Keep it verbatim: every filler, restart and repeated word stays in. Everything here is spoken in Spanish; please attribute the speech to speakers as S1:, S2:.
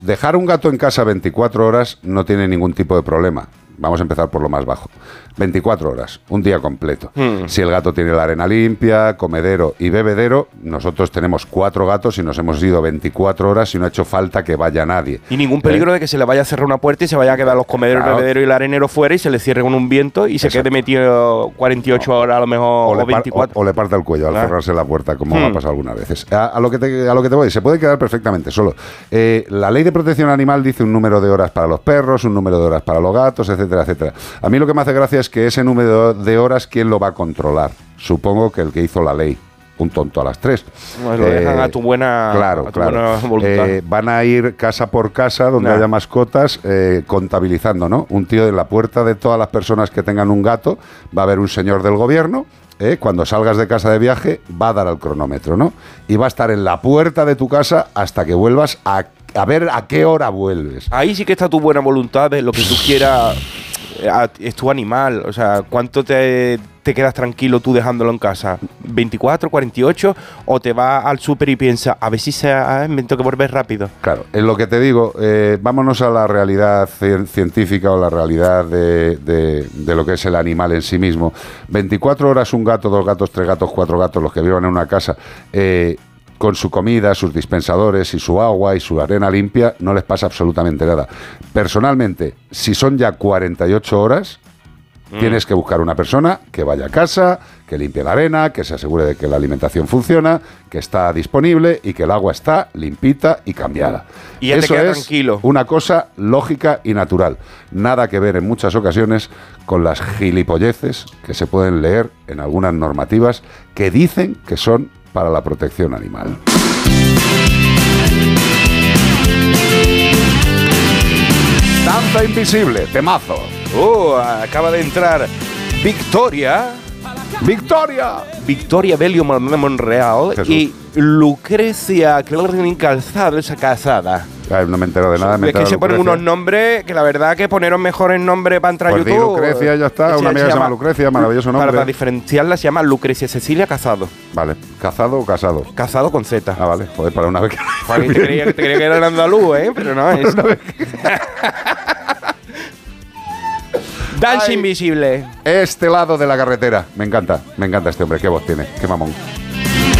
S1: dejar un gato en casa veinticuatro horas no tiene ningún tipo de problema. Vamos a empezar por lo más bajo. veinticuatro horas, un día completo. Mm. Si el gato tiene la arena limpia, comedero y bebedero, nosotros tenemos cuatro gatos y nos hemos ido veinticuatro horas y no ha hecho falta que vaya nadie.
S2: Y ningún peligro ¿Eh? de que se le vaya a cerrar una puerta y se vaya a quedar los comederos, claro. el bebedero y el arenero fuera y se le cierre con un viento y Exacto. se quede metido cuarenta y ocho horas a lo mejor o, o veinticuatro.
S1: O, o le parta el cuello al ah. cerrarse la puerta, como mm. ha pasado algunas veces. A, a, lo que te, a lo que te voy, se puede quedar perfectamente solo. Eh, la ley de protección animal dice un número de horas para los perros, un número de horas para los gatos, etcétera, etcétera. A mí lo que me hace gracia es que ese número de horas, ¿quién lo va a controlar? Supongo que el que hizo la ley. Un tonto a las tres.
S2: Pues lo eh, dejan a tu buena,
S1: claro,
S2: a tu
S1: claro.
S2: buena voluntad.
S1: Eh, van a ir casa por casa donde nah. haya mascotas eh, contabilizando, ¿no? Un tío en la puerta de todas las personas que tengan un gato, va a haber un señor del gobierno. Eh, cuando salgas de casa de viaje, va a dar al cronómetro, ¿no? Y va a estar en la puerta de tu casa hasta que vuelvas a, a ver a qué hora vuelves.
S2: Ahí sí que está tu buena voluntad de lo que tú quieras. Es tu animal, o sea, ¿cuánto te, te quedas tranquilo tú dejándolo en casa? ¿veinticuatro, cuarenta y ocho? ¿O te vas al súper y piensas, a ver si se ha inventado que volver rápido?
S1: Claro, es lo que te digo, eh, vámonos a la realidad científica o la realidad de, de, de lo que es el animal en sí mismo. veinticuatro horas un gato, dos gatos, tres gatos, cuatro gatos, los que vivan en una casa, eh, con su comida, sus dispensadores y su agua y su arena limpia, no les pasa absolutamente nada. Personalmente, si son ya cuarenta y ocho horas, mm. tienes que buscar una persona que vaya a casa, que limpie la arena, que se asegure de que la alimentación funciona, que está disponible y que el agua está limpita y cambiada.
S2: Y ya
S1: Eso
S2: te queda
S1: es
S2: tranquilo.
S1: Una cosa lógica y natural. Nada que ver en muchas ocasiones con las gilipolleces que se pueden leer en algunas normativas que dicen que son para la protección animal. Danza invisible, temazo.
S2: Uh, acaba de entrar Victoria.
S1: ¡Victoria!
S2: Victoria Bello de Monreal Jesús. Y Lucrecia Calzado, esa casada.
S1: Ay, no me entero de nada. Me
S2: es que se ponen unos nombres que la verdad que poneros mejores nombres para entrar a
S1: pues
S2: YouTube.
S1: Lucrecia, ya está. Una amiga se llama Lucrecia, maravilloso nombre.
S2: Para, para diferenciarla se llama Lucrecia Cecilia Casado.
S1: Vale. ¿Casado o casado?
S2: Casado con Z.
S1: Ah, vale. Joder, para una vez que...
S2: Juan, te creía, te creía que era andaluz, ¿eh? Pero no es. Danza invisible.
S1: Este lado de la carretera. Me encanta, me encanta este hombre. Qué voz tiene, qué mamón.